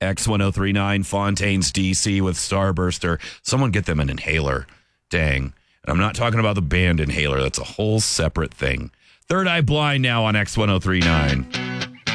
X1039 Fontaines, DC with Starburster. Someone get them an inhaler. Dang. And I'm not talking about the band Inhaler. That's a whole separate thing. Third Eye Blind now on X1039.